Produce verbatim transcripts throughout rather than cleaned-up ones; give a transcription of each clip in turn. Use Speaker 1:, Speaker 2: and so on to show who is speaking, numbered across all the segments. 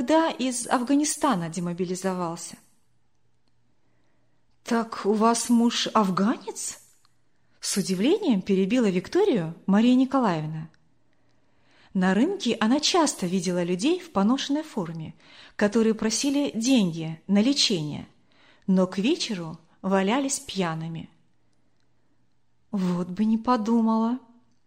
Speaker 1: тогда из Афганистана демобилизовался. «Так у вас муж афганец?» С удивлением перебила Викторию Мария Николаевна. На рынке она часто видела людей в поношенной форме, которые просили деньги на лечение, но к вечеру валялись пьяными. Вот бы не подумала.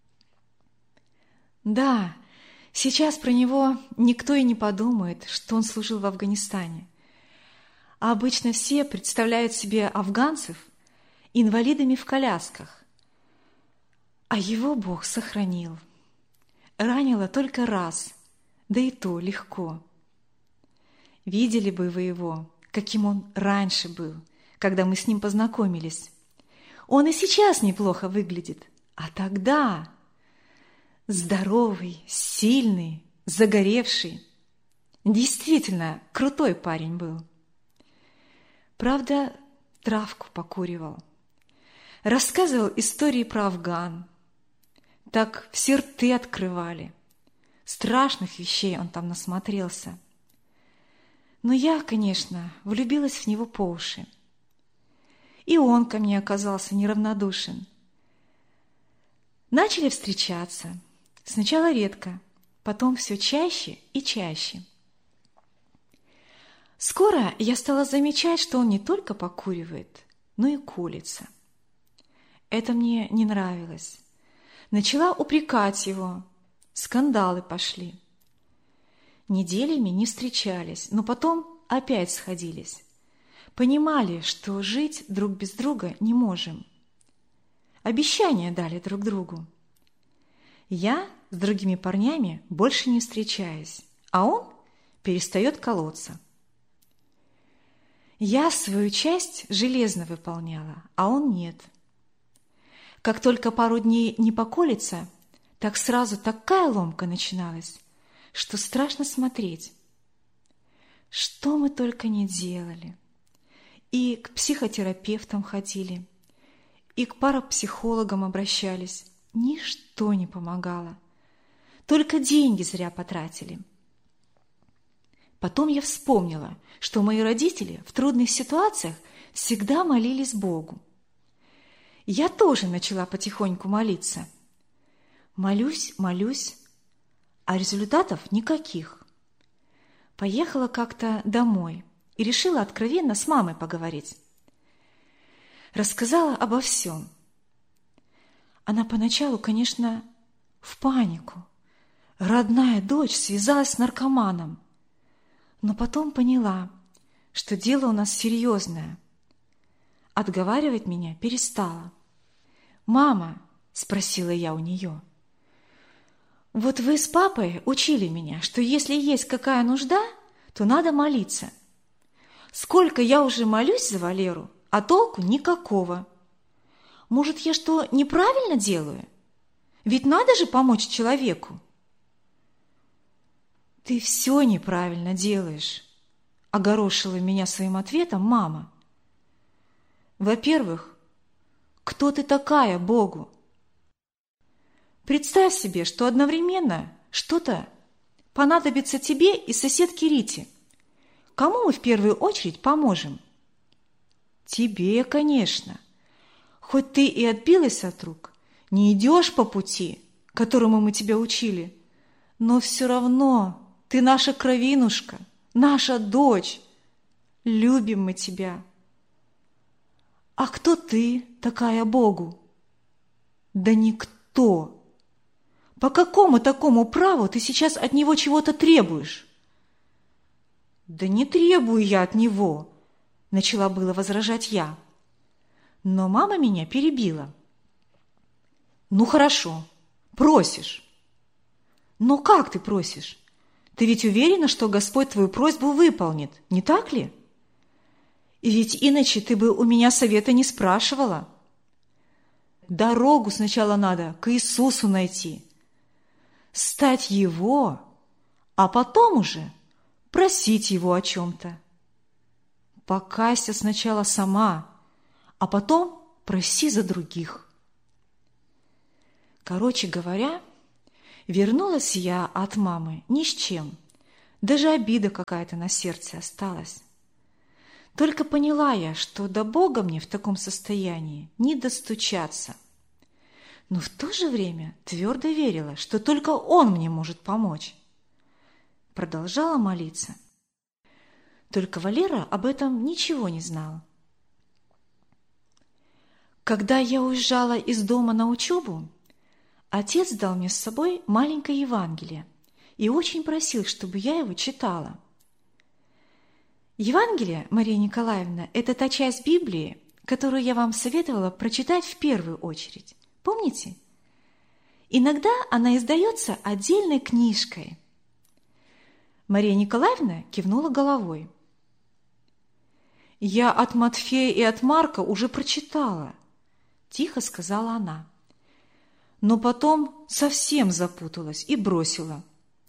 Speaker 1: Да, сейчас про него никто и не подумает, что он служил в Афганистане. А обычно все представляют себе афганцев инвалидами в колясках. А его Бог сохранил. Ранила только раз, да и то легко. Видели бы вы его, каким он раньше был, когда мы с ним познакомились. Он и сейчас неплохо выглядит, а тогда здоровый, сильный, загоревший. Действительно, крутой парень был. Правда, травку покуривал. Рассказывал истории про Афган. Так все рты открывали. Страшных вещей он там насмотрелся. Но я, конечно, влюбилась в него по уши. И он ко мне оказался неравнодушен. Начали встречаться. Сначала редко, потом все чаще и чаще. Скоро я стала замечать, что он не только покуривает, но и колется. Это мне не нравилось. Начала упрекать его. Скандалы пошли. Неделями не встречались, но потом опять сходились. Понимали, что жить друг без друга не можем. Обещания дали друг другу. Я с другими парнями больше не встречаюсь, а он перестает колоться. Я свою часть железно выполняла, а он нет. Как только пару дней не поколется, так сразу такая ломка начиналась, что страшно смотреть. Что мы только не делали. И к психотерапевтам ходили, и к парапсихологам обращались. Ничто не помогало. Только деньги зря потратили. Потом я вспомнила, что мои родители в трудных ситуациях всегда молились Богу. Я тоже начала потихоньку молиться. Молюсь, молюсь, а результатов никаких. Поехала как-то домой и решила откровенно с мамой поговорить. Рассказала обо всем. Она поначалу, конечно, в панику. Родная дочь связалась с наркоманом. Но потом поняла, что дело у нас серьезное. Отговаривать меня перестала. «Мама», — спросила я у нее, — «вот вы с папой учили меня, что если есть какая нужда, то надо молиться. Сколько я уже молюсь за Валеру, а толку никакого. Может, я что, неправильно делаю? Ведь надо же помочь человеку». «Ты все неправильно делаешь», — огорошила меня своим ответом мама. «Во-первых, кто ты такая Богу? Представь себе, что одновременно что-то понадобится тебе и соседке Рите. Кому мы в первую очередь поможем? Тебе, конечно. Хоть ты и отбилась от рук, не идешь по пути, которому мы тебя учили, но все равно ты наша кровинушка, наша дочь. Любим мы тебя. А кто ты такая Богу? Да никто. По какому такому праву ты сейчас от него чего-то требуешь? Да не требую я от него, начала было возражать я. Но мама меня перебила. Ну хорошо, просишь. Но как ты просишь? Ты ведь уверена, что Господь твою просьбу выполнит, не так ли? И ведь иначе ты бы у меня совета не спрашивала. Дорогу сначала надо к Иисусу найти, стать Его, а потом уже просить Его о чем-то. Покайся сначала сама, а потом проси за других. Короче говоря, вернулась я от мамы ни с чем, Даже обида какая-то на сердце осталась. Только поняла я, что до Бога мне в таком состоянии не достучаться. Но в то же время твердо верила, что только Он мне может помочь. Продолжала молиться. Только Валера об этом ничего не знал. Когда я уезжала из дома на учебу, отец дал мне с собой маленькое Евангелие и очень просил, чтобы я его читала. Евангелие, Мария Николаевна, это та часть Библии, которую я вам советовала прочитать в первую очередь. Помните? Иногда она издается отдельной книжкой. Мария Николаевна кивнула головой. «Я от Матфея и от Марка уже прочитала», – тихо сказала она. Но потом совсем запуталась и бросила.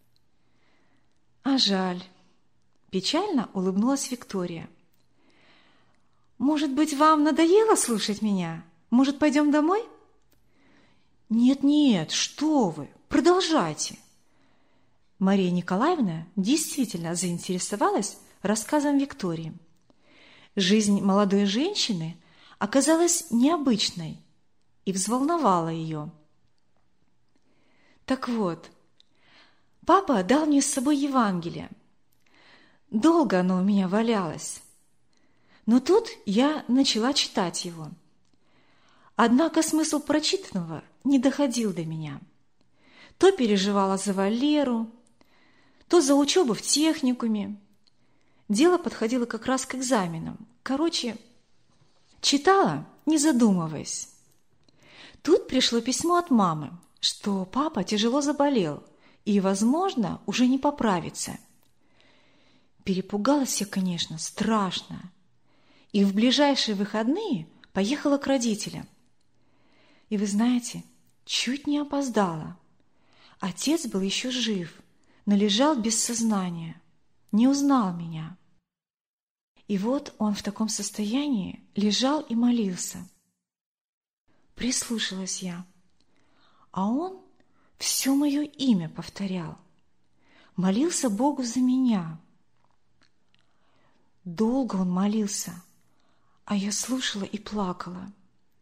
Speaker 1: «А жаль», – печально улыбнулась Виктория. «Может быть, вам надоело слушать меня? Может, пойдем домой?» «Нет-нет, что вы, продолжайте». Мария Николаевна действительно заинтересовалась рассказом Виктории. Жизнь молодой женщины оказалась необычной и взволновала ее. Так вот, папа дал мне с собой Евангелие. Долго оно у меня валялось. Но тут я начала читать его. Однако смысл прочитанного не доходил до меня. То переживала за Валеру, то за учебу в техникуме. Дело подходило как раз к экзаменам. Короче, читала, не задумываясь. Тут пришло письмо от мамы, что папа тяжело заболел и, возможно, уже не поправится. Перепугалась я, конечно, страшно. И в ближайшие выходные поехала к родителям. И вы знаете, чуть не опоздала. Отец был еще жив, но лежал без сознания, не узнал меня. И вот он в таком состоянии лежал и молился. Прислушалась я, а он все мое имя повторял. Молился Богу за меня. Долго он молился, а я слушала и плакала.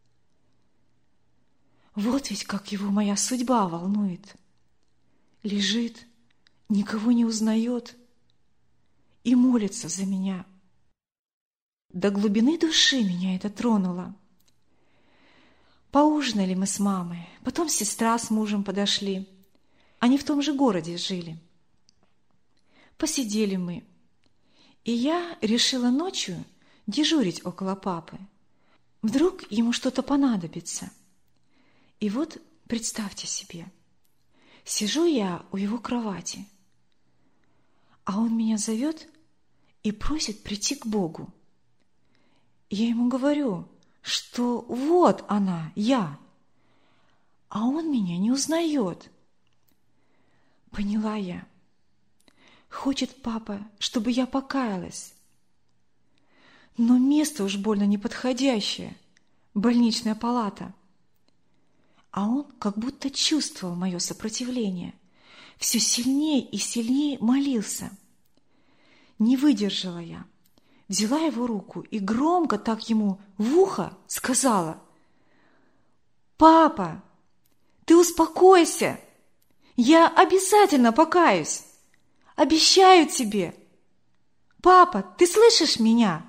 Speaker 1: Вот ведь как его моя судьба волнует. Лежит, никого не узнает и молится за меня. До глубины души меня это тронуло. Поужинали мы с мамой, потом сестра с мужем подошли. Они в том же городе жили. Посидели мы, и я решила ночью дежурить около папы. Вдруг ему что-то понадобится. И вот представьте себе, сижу я у его кровати, а он меня зовет и просит прийти к Богу. Я ему говорю, что вот она, я, а он меня не узнает. Поняла я. Хочет папа, чтобы я покаялась. Но место уж больно неподходящее, больничная палата. А он как будто чувствовал мое сопротивление, все сильнее и сильнее молился. Не выдержала я, взяла его руку и громко так ему в ухо сказала: «Папа, ты успокойся, я обязательно покаюсь, обещаю тебе. Папа, ты слышишь меня?»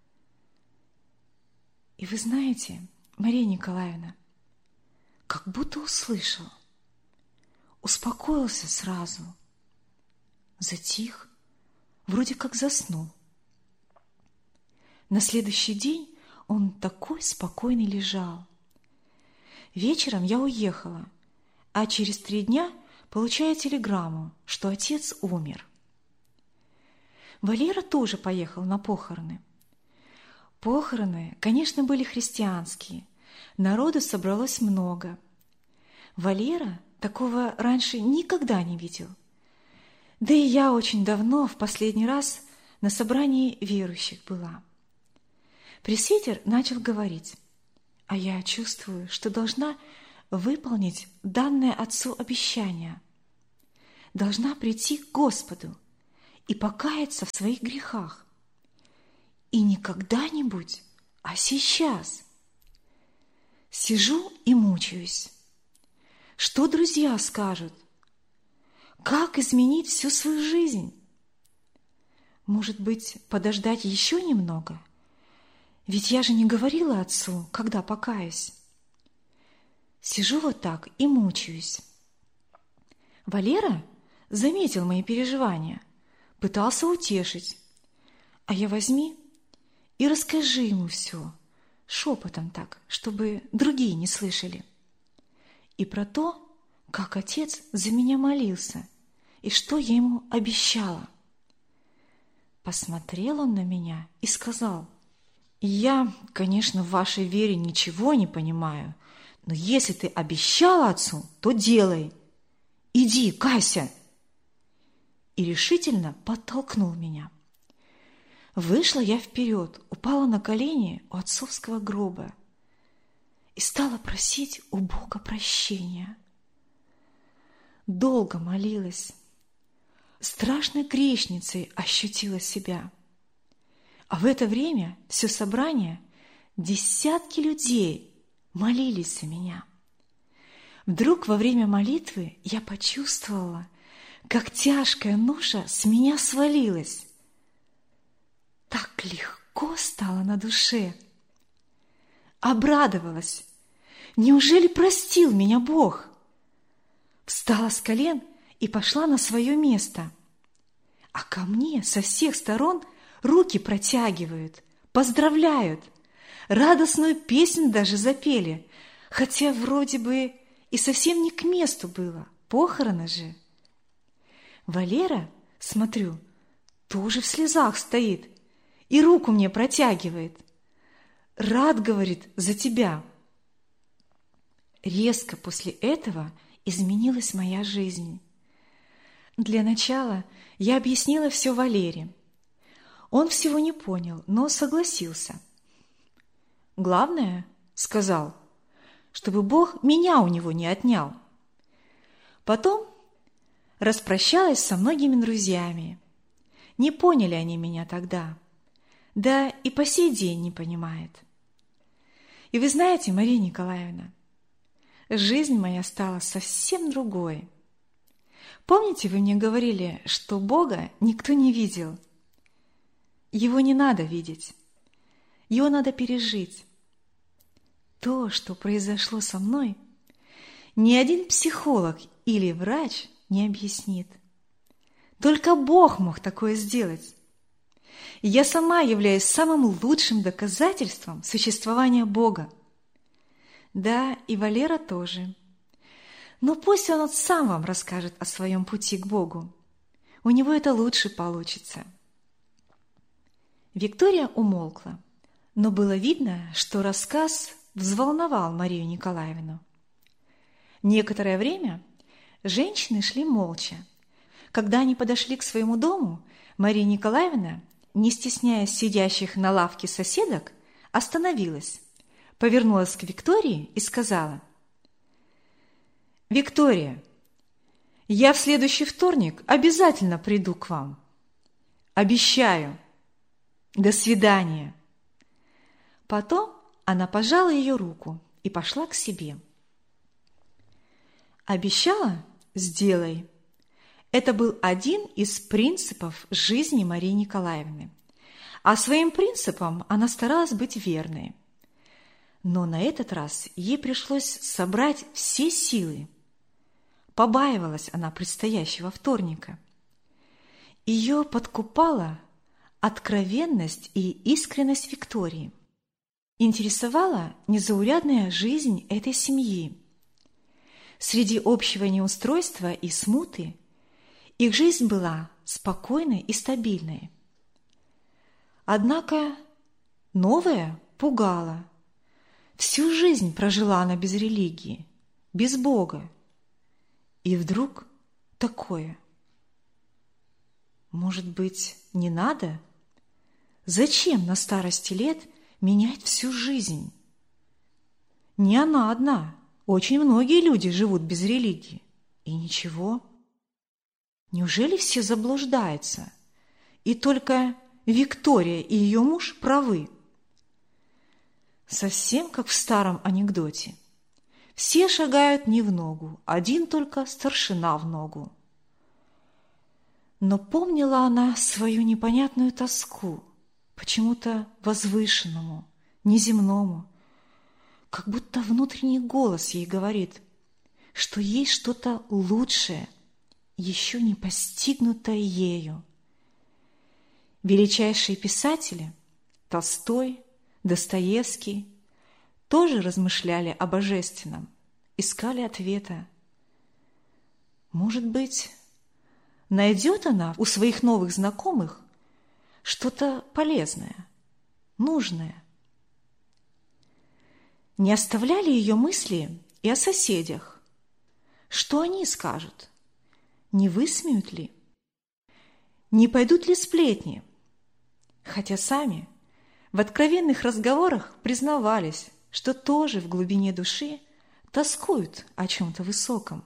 Speaker 1: И вы знаете, Мария Николаевна, как будто услышал, успокоился сразу, затих, вроде как заснул. На следующий день он такой спокойный лежал. Вечером я уехала, а через три дня получаю телеграмму, что отец умер. Валера тоже поехал на похороны. Похороны, конечно, были христианские, народу собралось много. Валера такого раньше никогда не видел. Да и я очень давно, в последний раз, на собрании верующих была. Пресвитер начал говорить, а я чувствую, что должна выполнить данное отцу обещание. Должна прийти к Господу и покаяться в своих грехах. И не когда-нибудь, а сейчас. Сижу и мучаюсь. Что друзья скажут? Как изменить всю свою жизнь? Может быть, подождать еще немного? Ведь я же не говорила отцу, когда покаюсь. Сижу вот так и мучаюсь. Валера заметил мои переживания, пытался утешить. А я возьми и расскажи ему все, шепотом так, чтобы другие не слышали. И про то, как отец за меня молился, и что я ему обещала. Посмотрел он на меня и сказал: «Я, конечно, в вашей вере ничего не понимаю, но если ты обещала отцу, то делай. Иди, кайся!» И решительно подтолкнул меня. Вышла я вперед, упала на колени у отцовского гроба и стала просить у Бога прощения. Долго молилась, страшной грешницей ощутила себя. А в это время все собрание, десятки людей молились за меня. Вдруг во время молитвы я почувствовала, как тяжкая ноша с меня свалилась. Так легко стало на душе. Обрадовалась. Неужели простил меня Бог? Встала с колен и пошла на свое место. А ко мне со всех сторон руки протягивают, поздравляют, радостную песню даже запели, хотя вроде бы и совсем не к месту было, похороны же. Валера, смотрю, тоже в слезах стоит и руку мне протягивает. Рад, говорит, за тебя. Резко после этого изменилась моя жизнь. Для начала я объяснила все Валере. Он всего не понял, но согласился. Главное, сказал, чтобы Бог меня у него не отнял. Потом распрощалась со многими друзьями. Не поняли они меня тогда, да и по сей день не понимают. И вы знаете, Мария Николаевна, жизнь моя стала совсем другой. Помните, вы мне говорили, что Бога никто не видел? Его не надо видеть, его надо пережить. То, что произошло со мной, ни один психолог или врач не объяснит. Только Бог мог такое сделать. И я сама являюсь самым лучшим доказательством существования Бога. Да, и Валера тоже. Но пусть он сам вам расскажет о своем пути к Богу. У него это лучше получится. Виктория умолкла, но было видно, что рассказ взволновал Марию Николаевну. Некоторое время женщины шли молча. Когда они подошли к своему дому, Мария Николаевна, не стесняясь сидящих на лавке соседок, остановилась, повернулась к Виктории и сказала: «Виктория, я в следующий вторник обязательно приду к вам. Обещаю. До свидания». Потом она пожала ее руку и пошла к себе. Обещала – сделай. Это был один из принципов жизни Марии Николаевны. А своим принципам она старалась быть верной. Но на этот раз ей пришлось собрать все силы. Побаивалась она предстоящего вторника. Ее подкупала откровенность и искренность Виктории. Интересовала незаурядная жизнь этой семьи. Среди общего неустройства и смуты их жизнь была спокойной и стабильной. Однако новое пугало. Всю жизнь прожила она без религии, без Бога. И вдруг такое. Может быть, не надо? Зачем на старости лет менять всю жизнь? Не она одна. Очень многие люди живут без религии. И ничего. Неужели все заблуждаются? и только Виктория и ее муж правы. Совсем как в старом анекдоте. Все шагают не в ногу, один только старшина в ногу. Но помнила она свою непонятную тоску, почему-то возвышенному, неземному, как будто внутренний голос ей говорит, что есть что-то лучшее, еще не постигнутое ею. Величайшие писатели – Толстой, Достоевский – тоже размышляли о божественном, искали ответа. Может быть, найдет она у своих новых знакомых что-то полезное, нужное. Не оставляли ее мысли и о соседях. Что они скажут? Не высмеют ли? Не пойдут ли сплетни? Хотя сами в откровенных разговорах признавались, что тоже в глубине души тоскуют о чем-то высоком.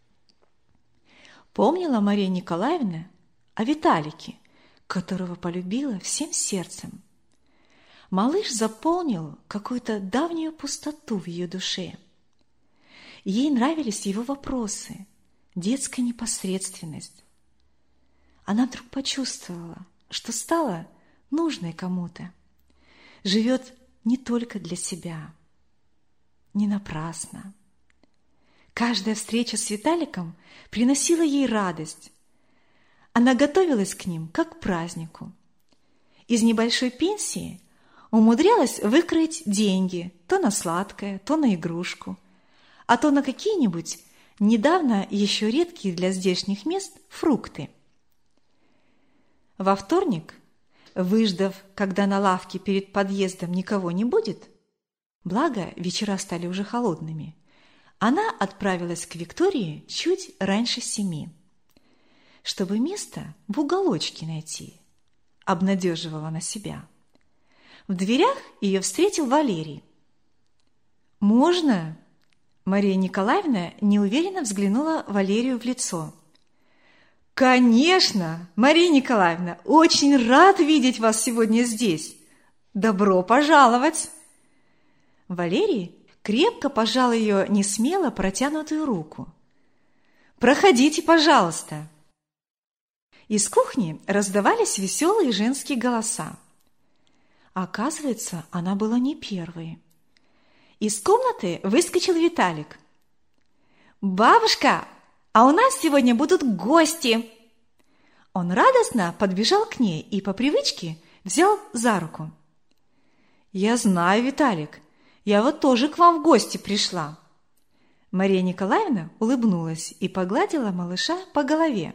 Speaker 1: Помнила Мария Николаевна о Виталике, которого полюбила всем сердцем. Малыш заполнил какую-то давнюю пустоту в ее душе. Ей нравились его вопросы, детская непосредственность. Она вдруг почувствовала, что стала нужной кому-то, живет не только для себя, не напрасно. Каждая встреча с Виталиком приносила ей радость. Она готовилась к ним, как к празднику. Из небольшой пенсии умудрялась выкроить деньги то на сладкое, то на игрушку, а то на какие-нибудь недавно еще редкие для здешних мест фрукты. Во вторник, выждав, когда на лавке перед подъездом никого не будет, благо вечера стали уже холодными, она отправилась к Виктории чуть раньше семи, чтобы место в уголочке найти, обнадеживала на себя. В дверях ее встретил Валерий. «Можно?» Мария Николаевна неуверенно взглянула Валерию в лицо. «Конечно, Мария Николаевна, очень рад видеть вас сегодня здесь. Добро пожаловать!» Валерий крепко пожал ее несмело протянутую руку. «Проходите, пожалуйста!» Из кухни раздавались веселые женские голоса. Оказывается, она была не первой. Из комнаты выскочил Виталик. «Бабушка, а у нас сегодня будут гости!» Он радостно подбежал к ней и по привычке взял за руку. «Я знаю, Виталик, я вот тоже к вам в гости пришла». Мария Николаевна улыбнулась и погладила малыша по голове.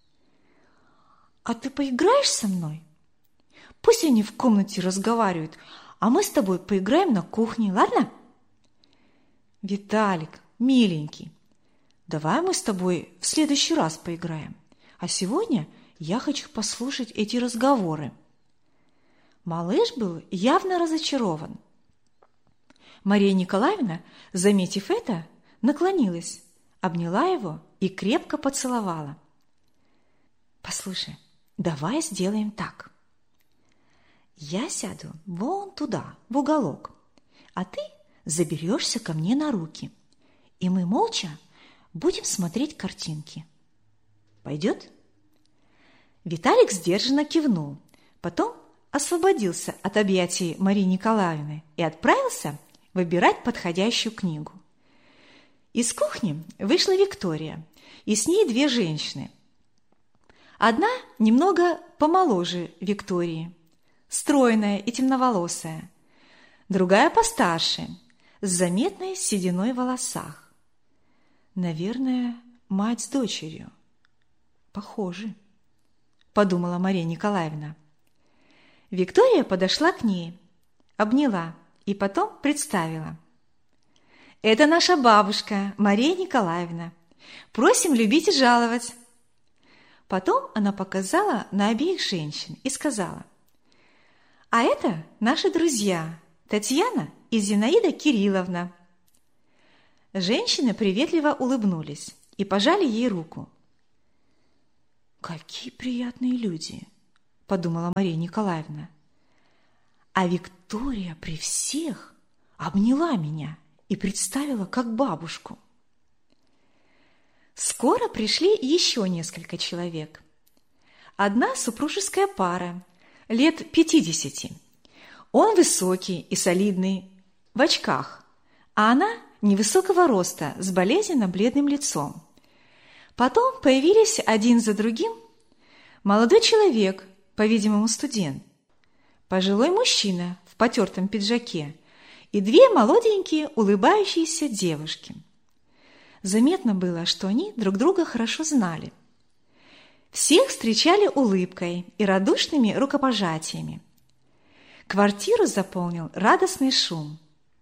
Speaker 1: «А ты поиграешь со мной? Пусть они в комнате разговаривают, а мы с тобой поиграем на кухне, ладно?» «Виталик, миленький, давай мы с тобой в следующий раз поиграем, а сегодня я хочу послушать эти разговоры». Малыш был явно разочарован. Мария Николаевна, заметив это, наклонилась, обняла его и крепко поцеловала. «Послушай, давай сделаем так. Я сяду вон туда, в уголок, а ты заберешься ко мне на руки, и мы молча будем смотреть картинки. Пойдет?» Виталик сдержанно кивнул, потом освободился от объятий Марии Николаевны и отправился выбирать подходящую книгу. Из кухни вышла Виктория, и с ней две женщины. Одна немного помоложе Виктории, стройная и темноволосая, другая постарше, с заметной сединой в волосах. Наверное, мать с дочерью. Похожи, подумала Мария Николаевна. Виктория подошла к ней, обняла и потом представила. «Это наша бабушка Мария Николаевна. Просим любить и жаловать». Потом она показала на обеих женщин и сказала: «А это наши друзья Татьяна и Зинаида Кирилловна». Женщины приветливо улыбнулись и пожали ей руку. «Какие приятные люди!» – подумала Мария Николаевна. А Виктория при всех обняла меня и представила как бабушку. Скоро пришли еще несколько человек. Одна супружеская пара, лет пятидесяти. Он высокий и солидный, в очках, а она невысокого роста, с болезненно-бледным лицом. Потом появились один за другим молодой человек, по-видимому, студент, пожилой мужчина в потертом пиджаке и две молоденькие улыбающиеся девушки. Заметно было, что они друг друга хорошо знали. Всех встречали улыбкой и радушными рукопожатиями. Квартиру заполнил радостный шум.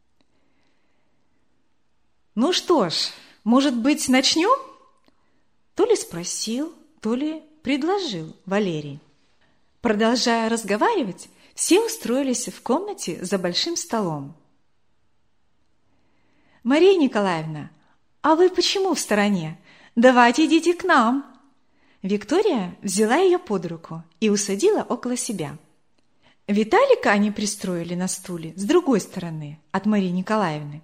Speaker 1: «Ну что ж, может быть, начнем?» То ли спросил, то ли предложил Валерий. Продолжая разговаривать, все устроились в комнате за большим столом. «Мария Николаевна, а вы почему в стороне? Давайте идите к нам!» Виктория взяла ее под руку и усадила около себя. Виталика они пристроили на стуле с другой стороны от Марии Николаевны.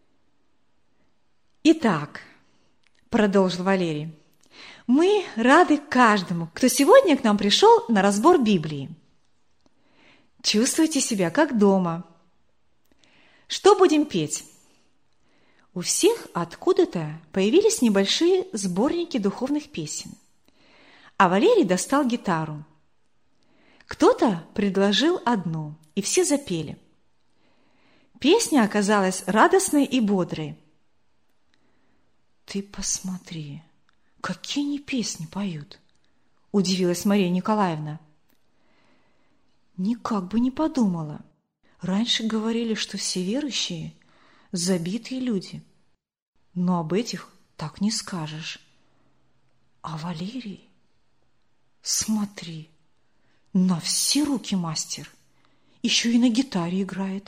Speaker 1: «Итак», — продолжил Валерий, — «мы рады каждому, кто сегодня к нам пришел на разбор Библии. Чувствуйте себя как дома. Что будем петь?» У всех откуда-то появились небольшие сборники духовных песен, а Валерий достал гитару. Кто-то предложил одну, и все запели. Песня оказалась радостной и бодрой. «Ты посмотри, какие они песни поют!» – удивилась Мария Николаевна. «Никак бы не подумала. Раньше говорили, что все верующие – забитые люди. Но об этих так не скажешь. А Валерий, смотри, на все руки мастер, еще и на гитаре играет».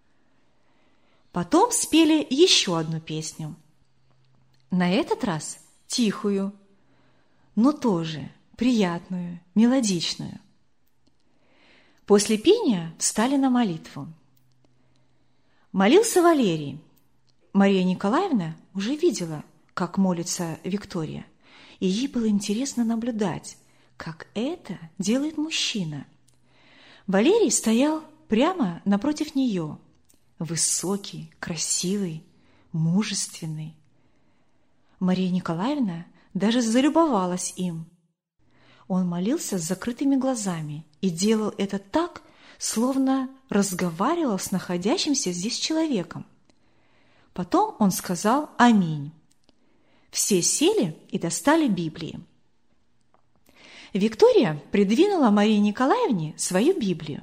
Speaker 1: Потом спели еще одну песню. На этот раз тихую, но тоже приятную, мелодичную. После пения встали на молитву. Молился Валерий. Мария Николаевна уже видела, как молится Виктория, и ей было интересно наблюдать, как это делает мужчина. Валерий стоял прямо напротив нее, высокий, красивый, мужественный. Мария Николаевна даже залюбовалась им. Он молился с закрытыми глазами и делал это так, словно разговаривал с находящимся здесь человеком. Потом он сказал «Аминь». Все сели и достали Библии. Виктория придвинула Марии Николаевне свою Библию.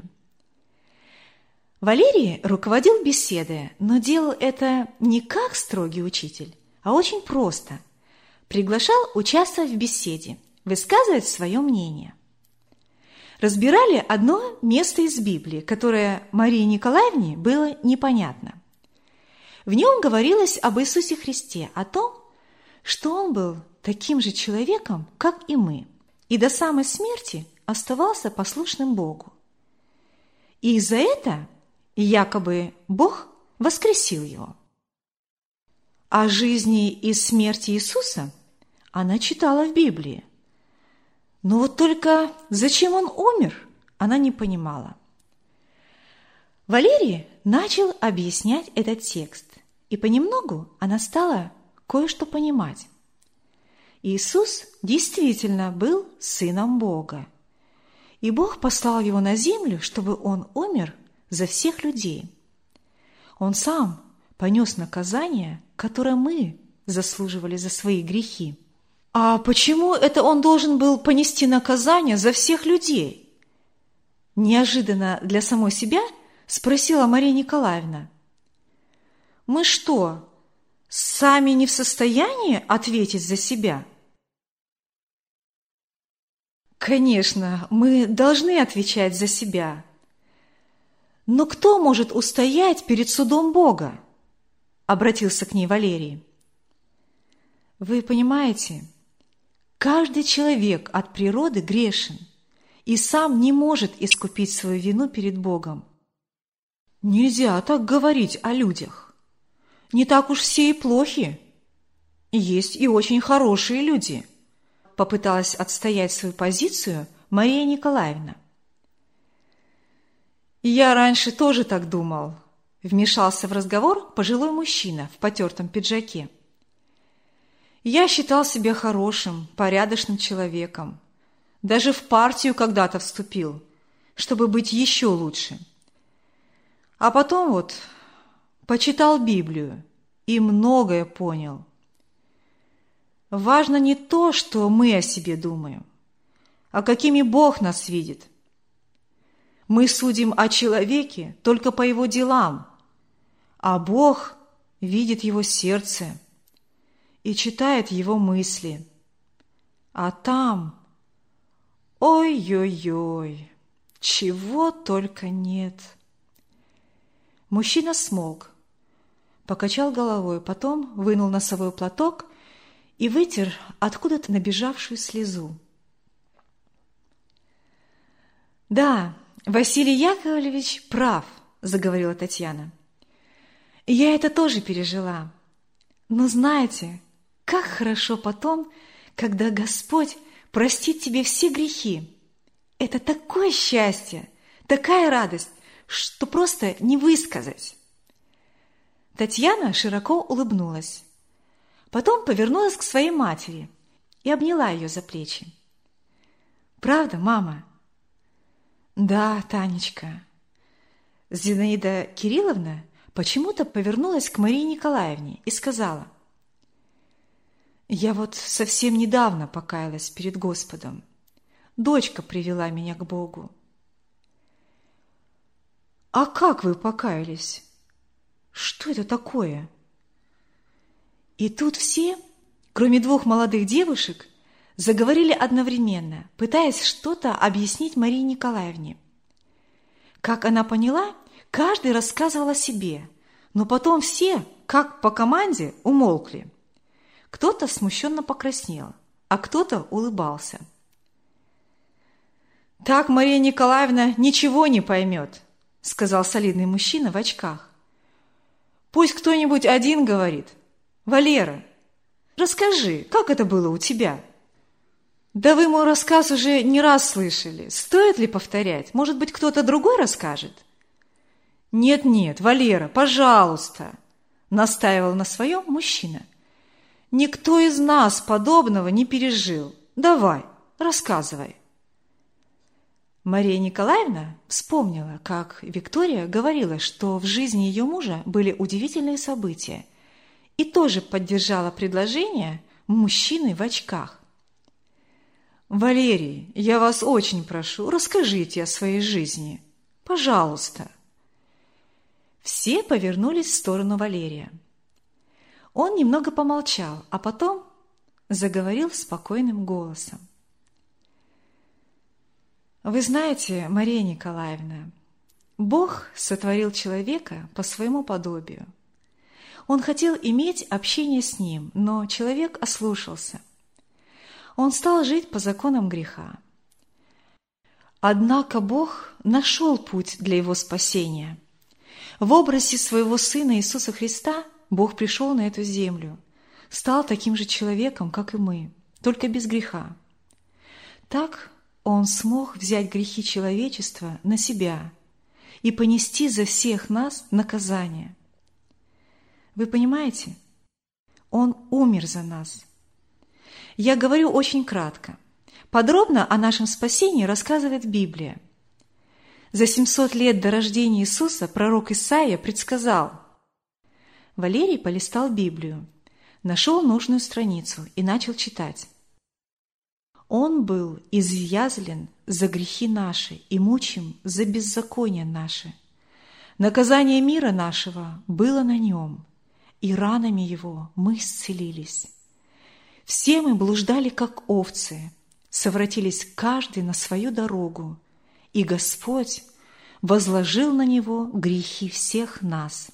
Speaker 1: Валерий руководил беседой, но делал это не как строгий учитель, а очень просто. Приглашал участвовать в беседе, высказывать свое мнение. Разбирали одно место из Библии, которое Марии Николаевне было непонятно. В нем говорилось об Иисусе Христе, о том, что Он был таким же человеком, как и мы, и до самой смерти оставался послушным Богу. И за это якобы Бог воскресил Его. О жизни и смерти Иисуса она читала в Библии. Но вот только зачем Он умер, она не понимала. Валерий начал объяснять этот текст, и понемногу она стала кое-что понимать. Иисус действительно был Сыном Бога, и Бог послал Его на землю, чтобы Он умер за всех людей. Он сам понес наказание, которое мы заслуживали за свои грехи. А почему это Он должен был понести наказание за всех людей? Неожиданно для самой себя спросила Мария Николаевна. Мы что, сами не в состоянии ответить за себя? Конечно, мы должны отвечать за себя. Но кто может устоять перед судом Бога? Обратился к ней Валерий. Вы понимаете, каждый человек от природы грешен, и сам не может искупить свою вину перед Богом. Нельзя так говорить о людях. Не так уж все и плохи. Есть и очень хорошие люди, попыталась отстоять свою позицию Мария Николаевна. Я раньше тоже так думал, вмешался в разговор пожилой мужчина в потертом пиджаке. Я считал себя хорошим, порядочным человеком. Даже в партию когда-то вступил, чтобы быть еще лучше. А потом вот почитал Библию и многое понял. Важно не то, что мы о себе думаем, а какими Бог нас видит. Мы судим о человеке только по его делам, а Бог видит его сердце и читает его мысли. А там, ой-ой-ой, чего только нет. Мужчина смолк, покачал головой, потом вынул носовой платок и вытер откуда-то набежавшую слезу. «Да, Василий Яковлевич прав», – заговорила Татьяна. «Я это тоже пережила. Но знаете, как хорошо потом, когда Господь простит тебе все грехи. Это такое счастье, такая радость, что просто не высказать». Татьяна широко улыбнулась. Потом повернулась к своей матери и обняла ее за плечи. «Правда, мама?» «Да, Танечка». Зинаида Кирилловна почему-то повернулась к Марии Николаевне и сказала: «Я вот совсем недавно покаялась перед Господом. Дочка привела меня к Богу». «А как вы покаялись? Что это такое?» И тут все, кроме двух молодых девушек, заговорили одновременно, пытаясь что-то объяснить Марии Николаевне. Как она поняла, каждый рассказывал о себе, но потом все, как по команде, умолкли. Кто-то смущенно покраснел, а кто-то улыбался. «Так Мария Николаевна ничего не поймет», — сказал солидный мужчина в очках. «Пусть кто-нибудь один говорит. Валера, расскажи, как это было у тебя?» «Да вы мой рассказ уже не раз слышали. Стоит ли повторять? Может быть, кто-то другой расскажет?» «Нет-нет, Валера, пожалуйста», — настаивал на своем мужчина. «Никто из нас подобного не пережил. Давай, рассказывай». Мария Николаевна вспомнила, как Виктория говорила, что в жизни ее мужа были удивительные события, и тоже поддержала предложение мужчины в очках. «Валерий, я вас очень прошу, расскажите о своей жизни. Пожалуйста». Все повернулись в сторону Валерия. Он немного помолчал, а потом заговорил спокойным голосом. «Вы знаете, Мария Николаевна, Бог сотворил человека по своему подобию. Он хотел иметь общение с ним, но человек ослушался. Он стал жить по законам греха. Однако Бог нашел путь для его спасения. В образе своего Сына Иисуса Христа Бог пришел на эту землю, стал таким же человеком, как и мы, только без греха. Так Он смог взять грехи человечества на себя и понести за всех нас наказание. Вы понимаете? Он умер за нас. Я говорю очень кратко. Подробно о нашем спасении рассказывает Библия. За семьсот лет до рождения Иисуса пророк Исаия предсказал. Валерий полистал Библию, нашел нужную страницу и начал читать. «Он был изъязлен за грехи наши и мучим за беззаконие наши. Наказание мира нашего было на нем, и ранами его мы исцелились. Все мы блуждали, как овцы, совратились каждый на свою дорогу, и Господь возложил на него грехи всех нас».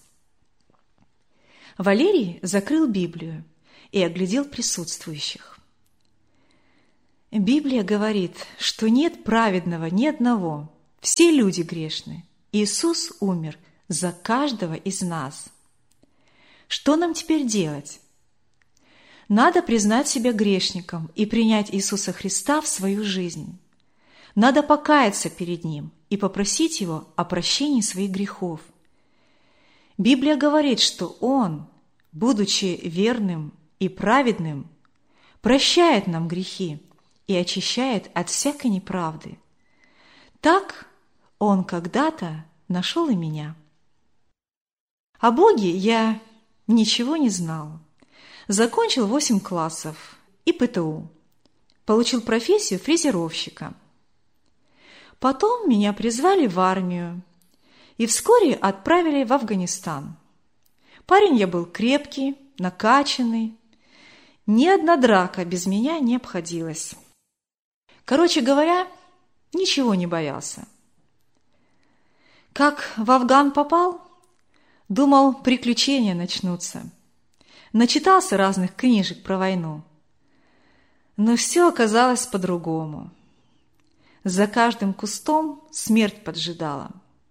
Speaker 1: Валерий закрыл Библию и оглядел присутствующих. Библия говорит, что нет праведного ни одного. Все люди грешны. Иисус умер за каждого из нас. Что нам теперь делать? Надо признать себя грешником и принять Иисуса Христа в свою жизнь. Надо покаяться перед Ним и попросить Его о прощении своих грехов. Библия говорит, что Он, будучи верным и праведным, прощает нам грехи и очищает от всякой неправды. Так Он когда-то нашел и меня. О Боге я ничего не знал. Закончил восемь классов и Пэ Тэ У. Получил профессию фрезеровщика. Потом меня призвали в армию и вскоре отправили в Афганистан. Парень я был крепкий, накачанный. Ни одна драка без меня не обходилась. Короче говоря, ничего не боялся. Как в Афган попал, думал, приключения начнутся. Начитался разных книжек про войну. Но все оказалось по-другому. За каждым кустом смерть поджидала.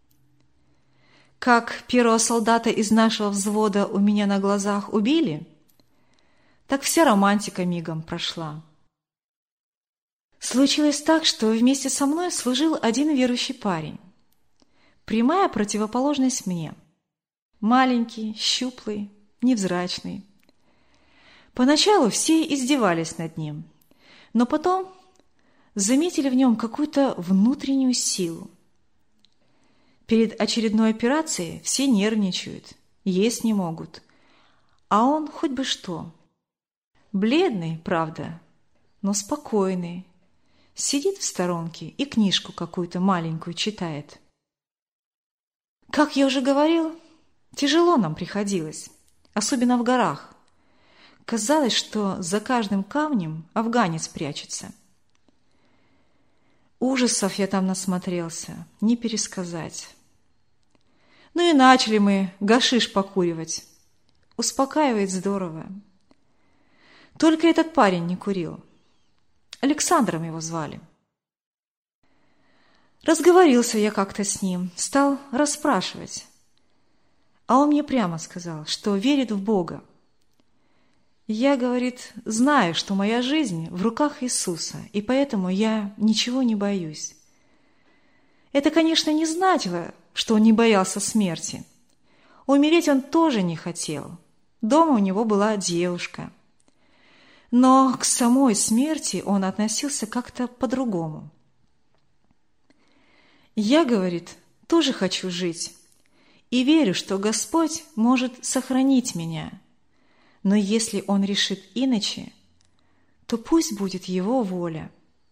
Speaker 1: Как первого солдата из нашего взвода у меня на глазах убили, так вся романтика мигом прошла. Случилось так, что вместе со мной служил один верующий парень. Прямая противоположность мне. Маленький, щуплый, невзрачный. Поначалу все издевались над ним, но потом заметили в нем какую-то внутреннюю силу. Перед очередной операцией все нервничают, есть не могут, а он хоть бы что. Бледный, правда, но спокойный. Сидит в сторонке и книжку какую-то маленькую читает. Как я уже говорил, тяжело нам приходилось, особенно в горах. Казалось, что за каждым камнем афганец прячется. Ужасов я там насмотрелся, не пересказать. Ну и начали мы гашиш покуривать. Успокаивает здорово. Только этот парень не курил. Александром его звали. Разговорился я как-то с ним, стал расспрашивать. А он мне прямо сказал, что верит в Бога. Я, говорит, знаю, что моя жизнь в руках Иисуса, и поэтому я ничего не боюсь. Это, конечно, не значило, что он не боялся смерти. Умереть он тоже не хотел. Дома у него была девушка. Но к самой смерти он относился как-то по-другому. Я, говорит, тоже хочу жить и верю, что Господь может сохранить меня. Но если Он решит иначе, то пусть будет Его воля.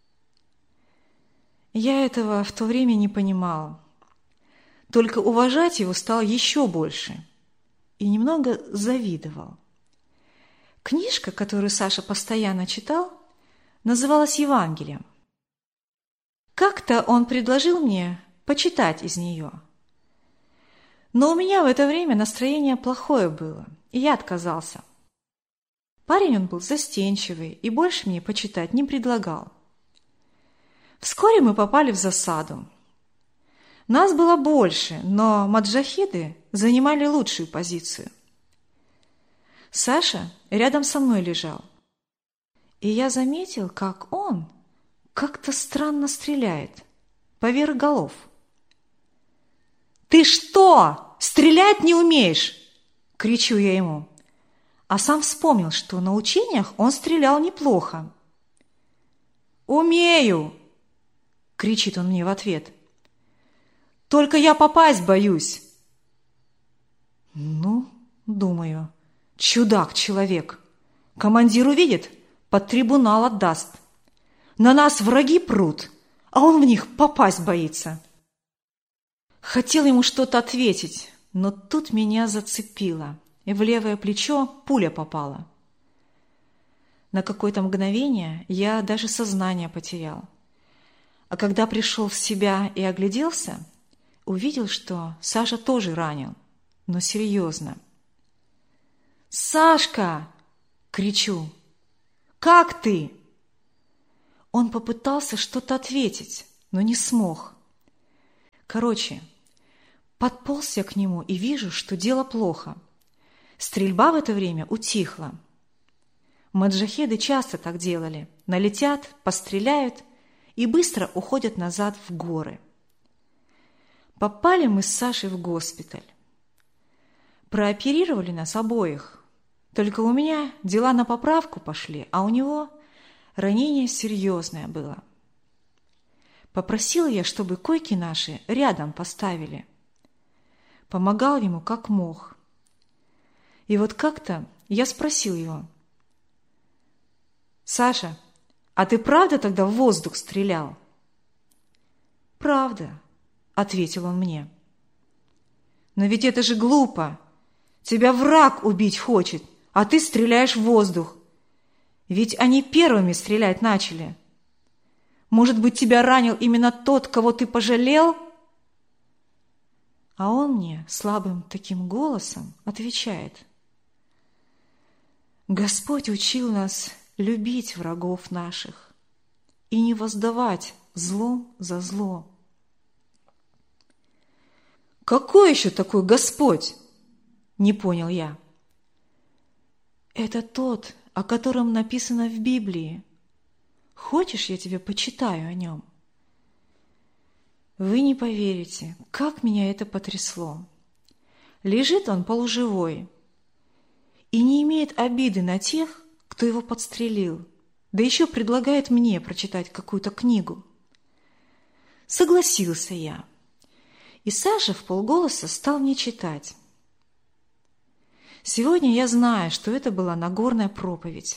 Speaker 1: Я этого в то время не понимал. Только уважать Его стал еще больше и немного завидовал. Книжка, которую Саша постоянно читал, называлась «Евангелием». Как-то он предложил мне почитать из нее. Но у меня в это время настроение плохое было, и я отказался. Парень он был застенчивый и больше мне почитать не предлагал. Вскоре мы попали в засаду. Нас было больше, но маджахиды занимали лучшую позицию. Саша рядом со мной лежал, и я заметил, как он как-то странно стреляет поверх голов. «Ты что, стрелять не умеешь?» – кричу я ему. А сам вспомнил, что на учениях он стрелял неплохо. «Умею!» – кричит он мне в ответ. «Только я попасть боюсь!» Ну, думаю, чудак-человек. Командир увидит, под трибунал отдаст. На нас враги прут, а он в них попасть боится. Хотел ему что-то ответить, но тут меня зацепило, и в левое плечо пуля попала. На какое-то мгновение я даже сознание потерял. А когда пришел в себя и огляделся, увидел, что Саша тоже ранен, но серьезно. «Сашка!» – кричу. «Как ты?» Он попытался что-то ответить, но не смог. Короче, подполз я к нему и вижу, что дело плохо. Стрельба в это время утихла. Маджахеды часто так делали. Налетят, постреляют и быстро уходят назад в горы. Попали мы с Сашей в госпиталь. Прооперировали нас обоих. Только у меня дела на поправку пошли, а у него ранение серьезное было. Попросил я, чтобы койки наши рядом поставили. Помогал ему как мог. И вот как-то я спросил его: «Саша, а ты правда тогда в воздух стрелял?» «Правда», — ответил он мне. «Но ведь это же глупо. Тебя враг убить хочет, а ты стреляешь в воздух. Ведь они первыми стрелять начали. Может быть, тебя ранил именно тот, кого ты пожалел?» А он мне слабым таким голосом отвечает: «Господь учил нас любить врагов наших и не воздавать злом за зло». «Какой еще такой Господь?» – не понял я. «Это тот, о котором написано в Библии. Хочешь, я тебе почитаю о нем?» Вы не поверите, как меня это потрясло. Лежит он полуживой и не имеет обиды на тех, кто его подстрелил, да еще предлагает мне прочитать какую-то книгу. Согласился я, и Саша вполголоса стал мне читать. Сегодня я знаю, что это была Нагорная проповедь.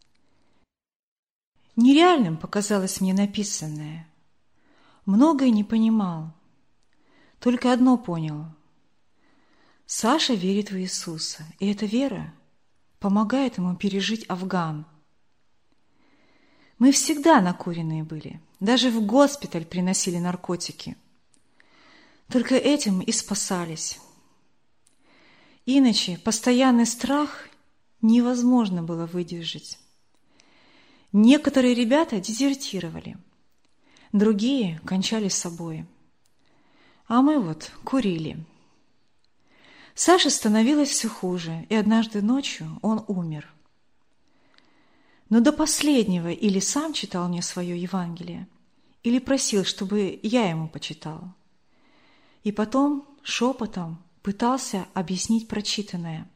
Speaker 1: Нереальным показалось мне написанное. Многое не понимал. Только одно понял. Саша верит в Иисуса, и эта вера помогает ему пережить Афган. Мы всегда накуренные были, даже в госпиталь приносили наркотики. Только этим и спасались. Иначе постоянный страх невозможно было выдержать. Некоторые ребята дезертировали, другие кончали с собой. А мы вот курили. Саше становилось все хуже, и однажды ночью он умер. Но до последнего или сам читал мне свое Евангелие, или просил, чтобы я ему почитал. И потом шепотом пытался объяснить прочитанное.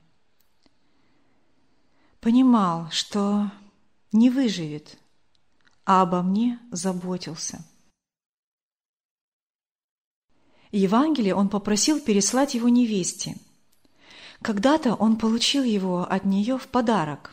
Speaker 1: Понимал, что не выживет, а обо мне заботился. Евангелие он попросил переслать его невесте. Когда-то он получил его от нее в подарок.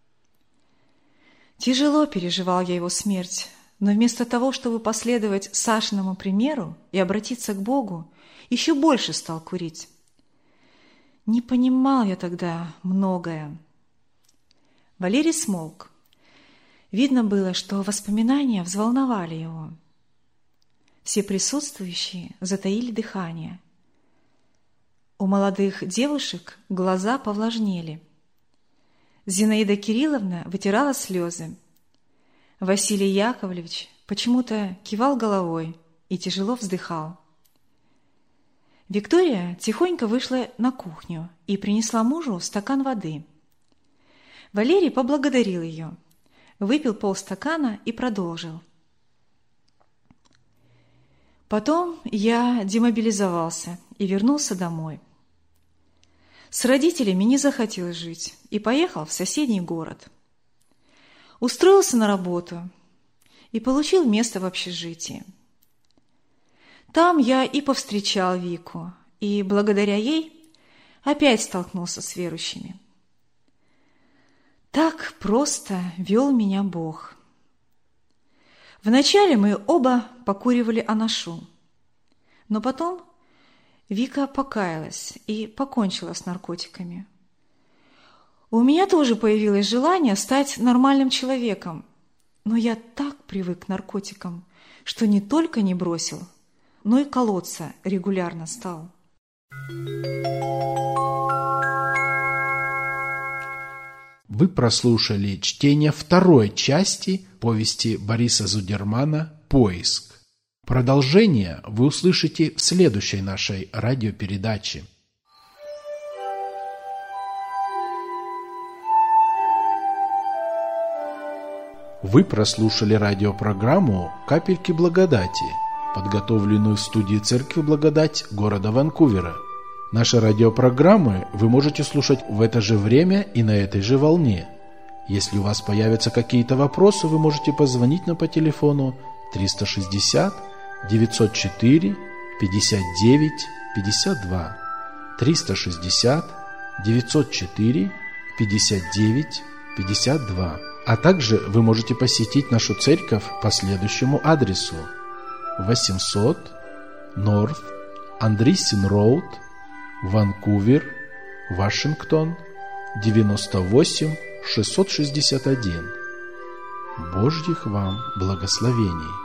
Speaker 1: Тяжело переживал я его смерть, но вместо того, чтобы последовать Сашиному примеру и обратиться к Богу, еще больше стал курить. Не понимал я тогда многое. Валерий смолк. Видно было, что воспоминания взволновали его. Все присутствующие затаили дыхание. У молодых девушек глаза повлажнели. Зинаида Кирилловна вытирала слезы. Василий Яковлевич почему-то кивал головой и тяжело вздыхал. Виктория тихонько вышла на кухню и принесла мужу стакан воды. Валерий поблагодарил ее, выпил полстакана и продолжил. Потом я демобилизовался и вернулся домой. С родителями не захотел жить и поехал в соседний город. Устроился на работу и получил место в общежитии. Там я и повстречал Вику, и благодаря ей опять столкнулся с верующими. Так просто вел меня Бог. Вначале мы оба покуривали анашу, но потом Вика покаялась и покончила с наркотиками. У меня тоже появилось желание стать нормальным человеком, но я так привык к наркотикам, что не только не бросил, но и колоться регулярно стал.
Speaker 2: Вы прослушали чтение второй части повести Бориса Зудермана «Поиск». Продолжение вы услышите в следующей нашей радиопередаче. Вы прослушали радиопрограмму «Капельки благодати», подготовленную в студии Церкви Благодать города Ванкувера. Наши радиопрограммы вы можете слушать в это же время и на этой же волне. Если у вас появятся какие-то вопросы, вы можете позвонить нам по телефону триста шестьдесят девятьсот четыре пятьдесят девять пятьдесят два, триста шестьдесят девятьсот четыре пятьдесят девять пятьдесят два. А также вы можете посетить нашу церковь по следующему адресу: восемьсот North Andreessen Road, Ванкувер, Вашингтон, девяносто восемь шестьсот шестьдесят один. Божьих вам благословений!